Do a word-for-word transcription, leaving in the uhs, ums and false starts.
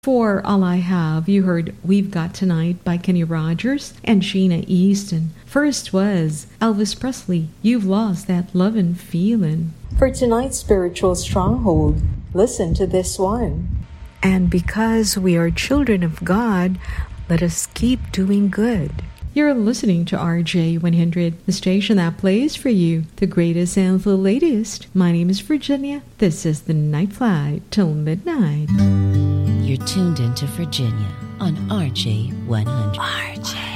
For All I Have, you heard We've Got Tonight by Kenny Rogers and Sheena Easton. First was Elvis Presley, You've Lost That Lovin' Feelin'. For tonight's Spiritual Stronghold, listen to this one. And because we are children of God, let us keep doing good. You're listening to R J one hundred, the station that plays for you the greatest and the latest. My name is Virginia. This is the Night Flight till midnight. You're tuned into Virginia on R J one hundred. R J.